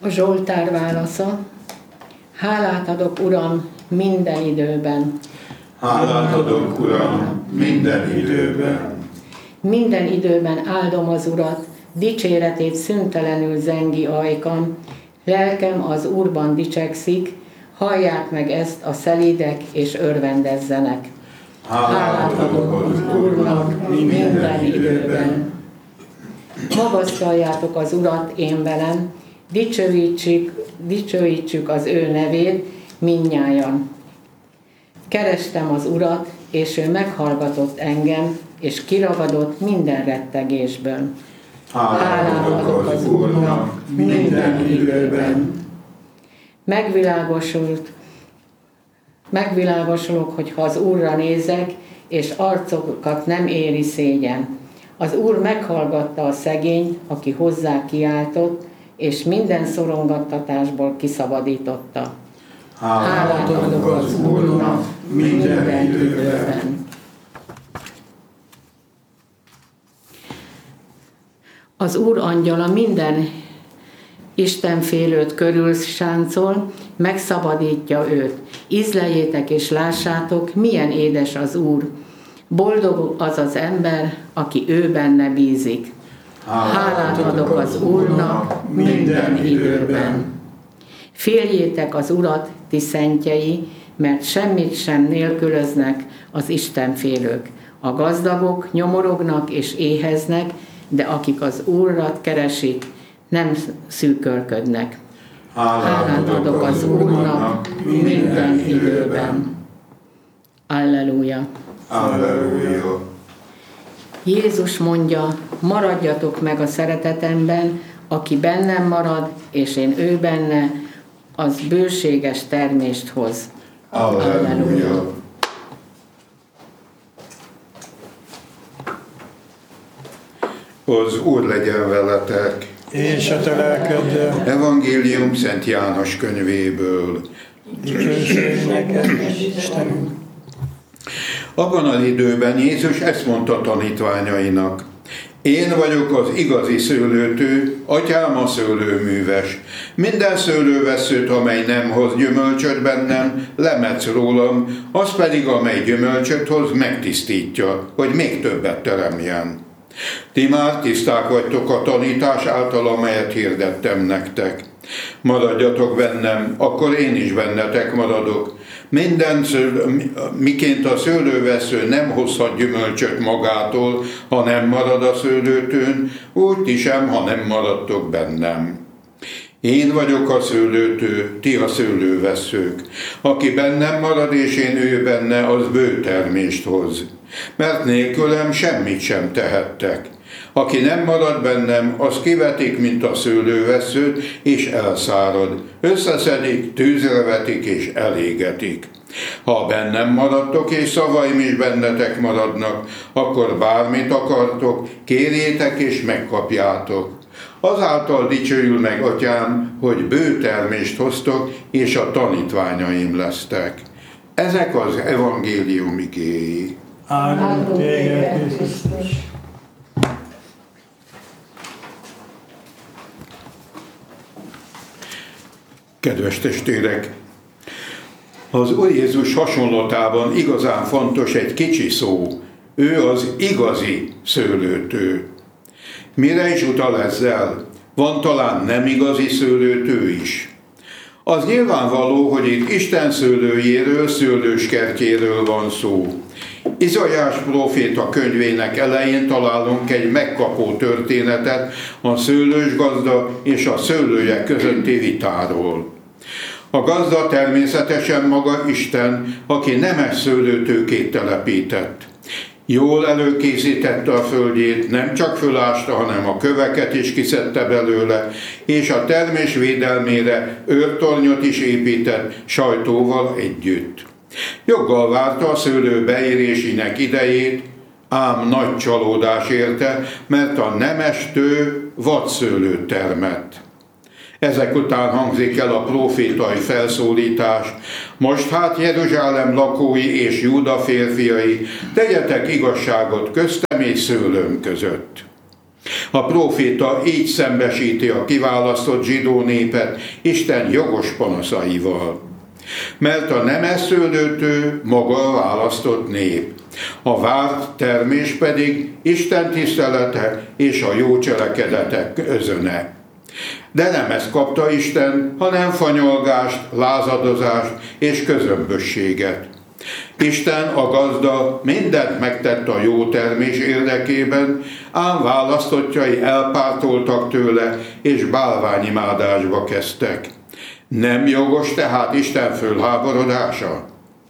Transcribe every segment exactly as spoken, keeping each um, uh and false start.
A Zsoltár válasza: hálát adok, Uram, minden időben. Hálát adok, Uram, minden időben. Minden időben áldom az Urat, dicséretét szüntelenül zengi ajkam, lelkem az Úrban dicsekszik, hallják meg ezt a szelídek és örvendezzenek. Hálát adok az Úrnak minden időben. Magasztaljátok az Urat én velem, dicsőítsük, dicsőítsük az ő nevét mindnyájan. Kerestem az Urat, és ő meghallgatott engem, és kiragadott minden rettegésből. Hálát adok az Úrnak minden időben. Megvilágosult, megvilágosulok, hogy ha az Úrra nézek, és arcokat nem éri szégyen. Az Úr meghallgatta a szegényt, aki hozzá kiáltott, és minden szorongattatásból kiszabadította. Hálát adok az Úrnak minden időben. Az Úr angyala minden istenfélőt körül sáncol, megszabadítja őt. Ízleljétek és lássátok, milyen édes az Úr. Boldog az az ember, aki ő benne bízik. Hálát adok az Úrnak minden időben. Féljétek az Urat, ti szentjei, mert semmit sem nélkülöznek az istenfélők. A gazdagok nyomorognak és éheznek, de akik az Úrat keresik, nem szűkölködnek. Hálát adok az Úrnak minden időben. Alleluja. Alleluja. Jézus mondja, maradjatok meg a szeretetemben, aki bennem marad, és én ő benne, az bőséges termést hoz. Alleluja. Az Úr legyen veletek. És a te lelkeddel. Evangélium Szent János könyvéből. Dicsőség neked, Istenünk. Abban az időben Jézus ezt mondta tanítványainak: én vagyok az igazi szőlőtő, atyám a szőlőműves. Minden szőlővesszőt, amely nem hoz gyümölcsöt bennem, lemetsz rólam, az pedig, amely gyümölcsöt hoz, megtisztítja, hogy még többet teremjen. Ti már tiszták vagytok a tanítás által, amelyet hirdettem nektek. Maradjatok bennem, akkor én is bennetek maradok. Minden szőlő, miként a szőlővesző nem hozhat gyümölcsöt magától, ha nem marad a szőlőtőn, úgy ti sem, ha nem maradtok bennem. Én vagyok a szőlőtő, ti a szőlőveszők. Aki bennem marad, és én ő benne, az bő termést hoz. Mert nélkülem semmit sem tehettek. Aki nem marad bennem, az kivetik, mint a szőlővesszőt, és elszárad. Összeszedik, tűzre vetik, és elégetik. Ha bennem maradtok, és szavaim is bennetek maradnak, akkor bármit akartok, kérjétek, és megkapjátok. Azáltal dicsőül meg atyám, hogy bő termést hoztok, és a tanítványaim lesztek. Ezek az evangélium igéi. Áldunk téged, Krisztus. Kedves testvérek! Az Úr Jézus hasonlatában igazán fontos egy kicsi szó. Ő az igazi szőlőtő. Mire is utal ezzel? Van talán nem igazi szőlőtő is. Az nyilvánvaló, hogy itt Isten szőlőjéről, szőlőskertjéről van szó. Izaiás próféta könyvének elején találunk egy megkapó történetet a szőlős gazda és a szőlője közötti vitáról. A gazda természetesen maga Isten, aki nemes szőlőtőkét telepített. Jól előkészítette a földjét, nem csak fölásta, hanem a köveket is kiszedte belőle, és a termés védelmére őrtornyot is épített sajtóval együtt. Joggal várta a szőlő beérésének idejét, ám nagy csalódás érte, mert a nemes tő vadszőlőt termett. Ezek után hangzik el a prófétai felszólítás: most hát Jeruzsálem lakói és Júda férfiai, tegyetek igazságot köztem és szőlőm között. A próféta így szembesíti a kiválasztott zsidó népet Isten jogos panaszaival. Mert a nemes szőlőtő maga a választott nép, a várt termés pedig Isten tisztelete és a jó cselekedetek özöne. De nem ezt kapta Isten, hanem fanyolgást, lázadozást és közömbösséget. Isten, a gazda, mindent megtett a jó termés érdekében, ám választottjai elpártoltak tőle, és bálványimádásba kezdtek. Nem jogos tehát Isten fölháborodása?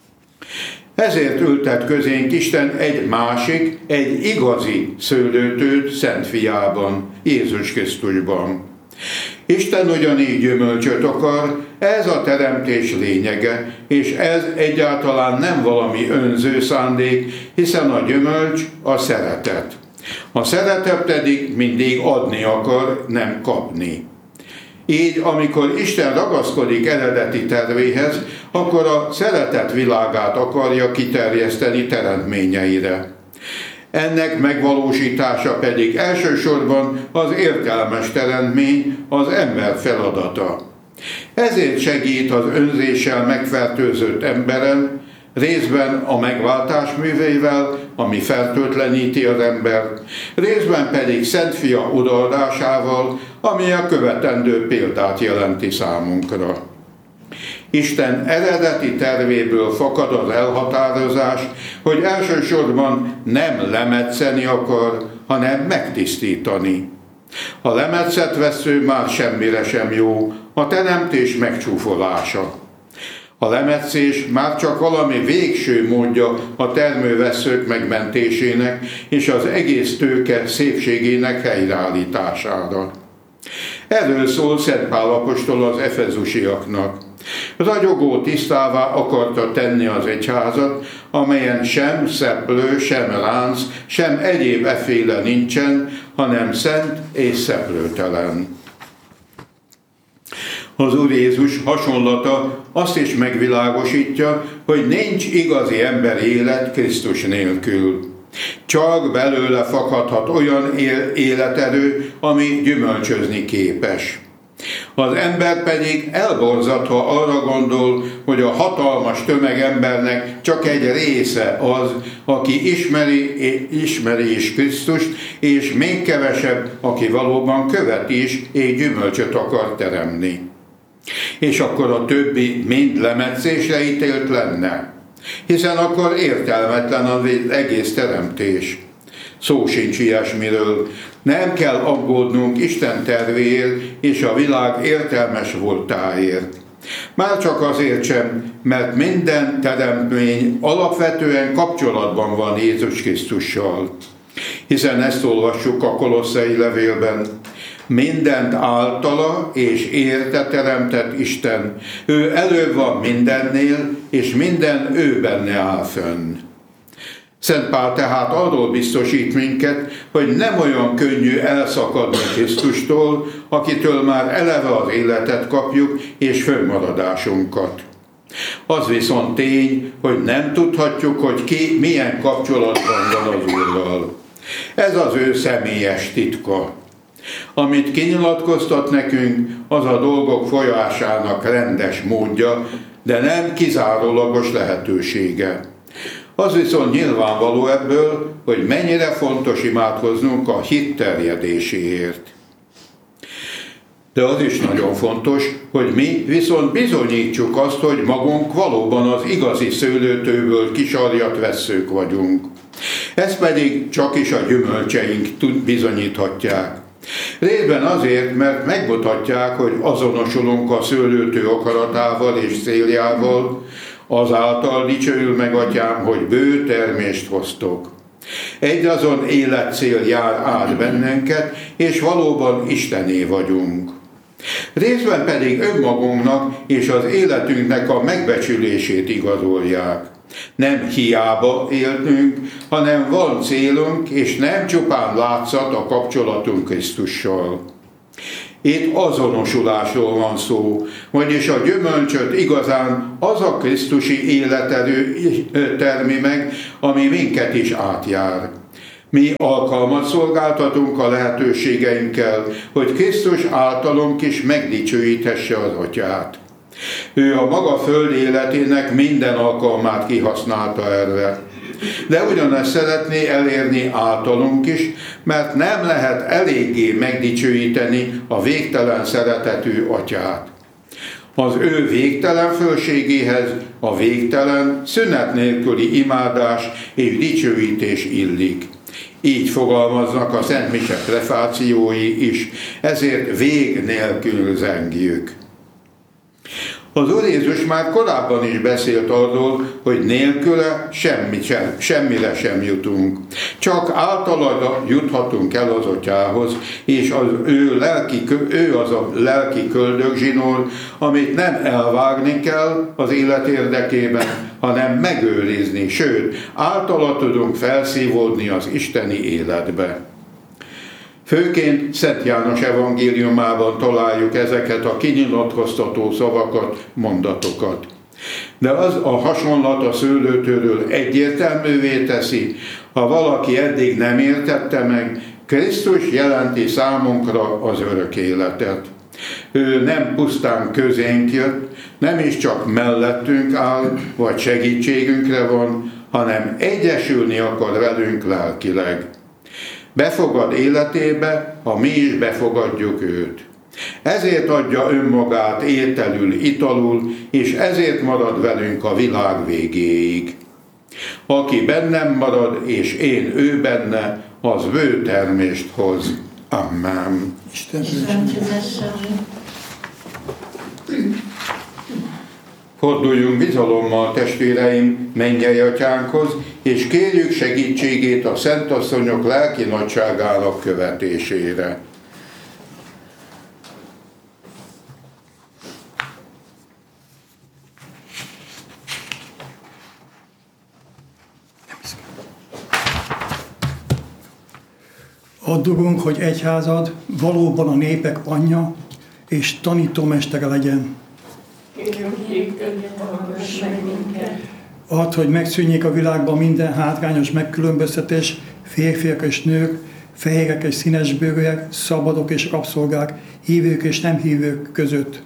Ezért ültet közénk Isten egy másik, egy igazi szőlőtőt Szent Fiában, Jézus Krisztusban. Isten ugyanígy gyümölcsöt akar, ez a teremtés lényege, és ez egyáltalán nem valami önző szándék, hiszen a gyümölcs a szeretet. A szeretet pedig mindig adni akar, nem kapni. Így, amikor Isten ragaszkodik eredeti tervéhez, akkor a szeretet világát akarja kiterjeszteni teremtményeire. Ennek megvalósítása pedig elsősorban az értelmes teremtmény, az ember feladata. Ezért segít az önzéssel megfertőzött emberen, részben a megváltás művével, ami fertőtleníti az embert, részben pedig Szent Fia odaadásával, ami a követendő példát jelenti számunkra. Isten eredeti tervéből fakad az elhatározás, hogy elsősorban nem lemetszeni akar, hanem megtisztítani. A lemetszett vesző már semmire sem jó, a teremtés megcsúfolása. A lemetszés már csak valami végső módja a termőveszők megmentésének és az egész tőke szépségének helyreállítására. Erről szól Szent Pál apostol az efezusiaknak. Ragyogó tisztává akarta tenni az egyházat, amelyen sem szeplő, sem lánc, sem egyéb efféle nincsen, hanem szent és szeplőtelen. Az Úr Jézus hasonlata azt is megvilágosítja, hogy nincs igazi emberi élet Krisztus nélkül. Csak belőle fakadhat olyan életerő, ami gyümölcsözni képes. Az ember pedig elborzad, ha arra gondol, hogy a hatalmas tömeg embernek csak egy része az, aki ismeri, ismeri is Krisztust, és még kevesebb, aki valóban követi is, és gyümölcsöt akar teremni. És akkor a többi mind lemetszésre ítélt lenne, hiszen akkor értelmetlen az egész teremtés. Szó sincs ilyesmiről. Nem kell aggódnunk Isten tervéért és a világ értelmes voltáért. Már csak azért sem, mert minden teremtmény alapvetően kapcsolatban van Jézus Krisztussal. Hiszen ezt olvassuk a Kolosszai levélben. Mindent általa és érte teremtett Isten. Ő előbb van mindennél, és minden ő benne áll fönn. Szent Pál tehát arról biztosít minket, hogy nem olyan könnyű elszakadni Krisztustól, akitől már eleve az életet kapjuk és fönnmaradásunkat. Az viszont tény, hogy nem tudhatjuk, hogy ki milyen kapcsolatban van az Úrral. Ez az ő személyes titka. Amit kinyilatkoztat nekünk, az a dolgok folyásának rendes módja, de nem kizárólagos lehetősége. Az viszont nyilvánvaló ebből, hogy mennyire fontos imádkoznunk a hit terjedéséért. De az is nagyon fontos, hogy mi viszont bizonyítsuk azt, hogy magunk valóban az igazi szőlőtőből kisarjadt vesszők vagyunk. Ezt pedig csak is a gyümölcseink bizonyíthatják. Részben azért, mert megmutatják, hogy azonosulunk a szőlőtő akaratával és céljával, azáltal dicsőül meg, Atyám, hogy bő termést hoztok. Egy azon életcél jár át bennünket, és valóban Istené vagyunk. Részben pedig önmagunknak és az életünknek a megbecsülését igazolják. Nem hiába éltünk, hanem van célunk, és nem csupán látszat a kapcsolatunk Krisztussal. Itt azonosulásról van szó, vagyis a gyümölcsöt igazán az a krisztusi életerő termi meg, ami minket is átjár. Mi alkalmat szolgáltatunk a lehetőségeinkkel, hogy Krisztus általunk is megdicsőíthesse az Atyát. Ő a maga föld életének minden alkalmát kihasználta erre. De ugyanezt szeretné elérni általunk is, mert nem lehet eléggé megdicsőíteni a végtelen szeretetű Atyát. Az ő végtelen fölségéhez a végtelen, szünet nélküli imádás és dicsőítés illik. Így fogalmaznak a Szent Mise prefációi is, ezért vég nélkül zengjük. Az Úr Jézus már korábban is beszélt arról, hogy nélküle semmi sem, semmire sem jutunk. Csak általa juthatunk el az Atyához, és az ő, lelki, ő az a lelki köldögzsinór, amit nem elvágni kell az élet érdekében, hanem megőrizni, sőt, általa tudunk felszívódni az isteni életbe. Főként Szent János evangéliumában találjuk ezeket a kinyilatkoztató szavakat, mondatokat. De az a hasonlat a szőlőtőről egyértelművé teszi, ha valaki eddig nem értette meg, Krisztus jelenti számunkra az örök életet. Ő nem pusztán közénk jött, nem is csak mellettünk áll, vagy segítségünkre van, hanem egyesülni akar velünk lelkileg. Befogad életébe, ha mi is befogadjuk őt. Ezért adja önmagát ételül, italul, és ezért marad velünk a világ végéig. Aki bennem marad, és én ő benne, az bő termést hoz. Amen. Isten Forduljunk bizalommal, testvéreim, mennyei Atyánkhoz, és kérjük segítségét a szentasszonyok lelki nagyságának követésére. Addurunk, hogy egyházad valóban a népek anyja és tanítómestere legyen. Add, hogy megszűnjék a világban minden hátrányos megkülönböztetés, férfiak és nők, fehérek és színesbőrűek, szabadok és rabszolgák, hívők és nem hívők között.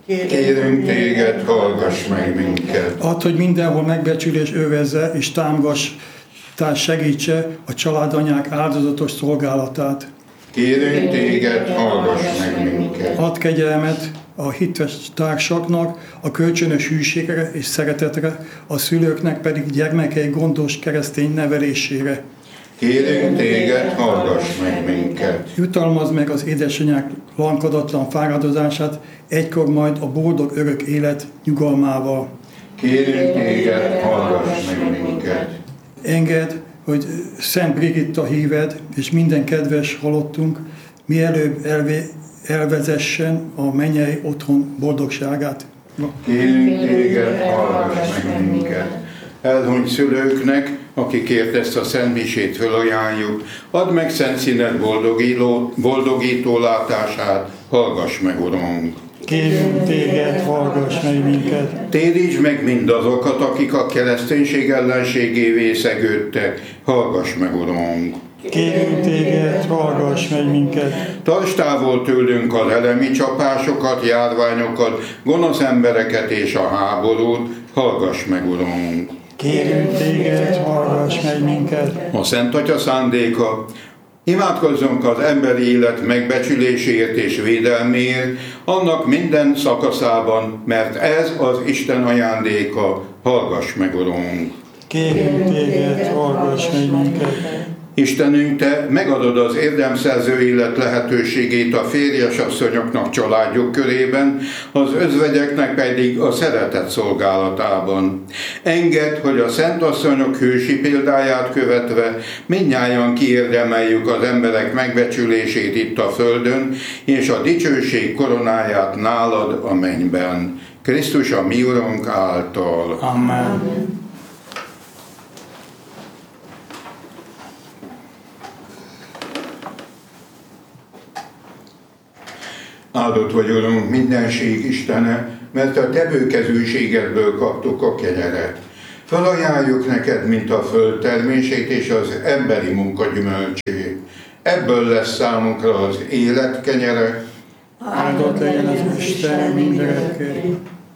Kérünk téged, hallgass meg minket. Add, hogy mindenhol megbecsülés övezze és támogass, társ segítse a családanyák áldozatos szolgálatát. Kérünk téged, hallgass meg minket. Add kegyelmet a hites társaknak, a kölcsönös hűségre és szeretetre, a szülőknek pedig gyermekei gondos keresztény nevelésére. Kérünk téged, hallgass meg minket. Jutalmazd meg az édesanyák lankadatlan fáradozását, egykor majd a boldog örök élet nyugalmával. Kérünk téged, hallgass meg minket. Engedd, hogy Szent Brigitta híved, és minden kedves halottunk mielőbb elvé, elvezessen a mennyei otthon boldogságát. Kérünk téged, hallgass meg minket. Elhunyt szülőknek, akikért ezt a Szent Misét felajánljuk, add meg szent színed boldogító, boldogító látását, hallgass meg, Urunk. Kérünk téged, hallgass meg minket. Térítsd meg mindazokat, akik a kereszténység ellenségévé szegődtek, hallgass meg, Urunk. Kérünk téged, hallgass meg minket. Tartsd távol tőlünk az elemi csapásokat, járványokat, gonosz embereket és a háborút, hallgass meg, Urunk. Kérünk téged, hallgass meg minket. A Szent Atya szándéka, imádkozzunk az emberi élet megbecsüléséért és védelméért, annak minden szakaszában, mert ez az Isten ajándéka, hallgass meg, Urunk. Kérünk téged, hallgass meg minket. Istenünk, Te megadod az érdemszerző élet lehetőségét a férjes asszonyoknak családjuk körében, az özvegyeknek pedig a szeretet szolgálatában. Engedd, hogy a szent asszonyok hősi példáját követve mindnyájan kiérdemeljük az emberek megbecsülését itt a földön, és a dicsőség koronáját nálad a mennyben. Krisztus a mi Urunk által. Amen. Áldott vagy, Urunk, mindenség Istene, mert a Te bőkezűségedből kaptuk a kenyeret. Felajánljuk neked, mint a föld termését és az emberi munka gyümölcsét. Ebből lesz számunkra az élet kenyere. Áldott legyen az Isten mindenekért.